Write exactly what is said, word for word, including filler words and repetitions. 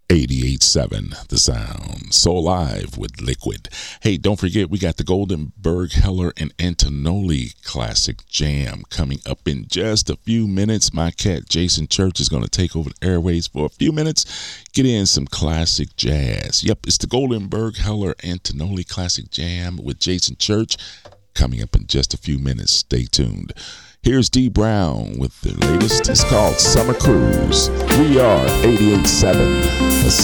eighty-eight point seven The Sound. So Live with Liquid. Hey, don't forget, we got the Goldenberg, Heller, and Antonelli Classic Jam coming up in just a few minutes. My cat Jason Church is going to take over the airways for a few minutes. Get in some classic jazz. Yep, it's the Goldenberg, Heller, Antonelli Classic Jam with Jason Church coming up in just a few minutes. Stay tuned. Here's Dee Brown with the latest. It's called Summer Cruise. We are eighty-eight point seven The Sound.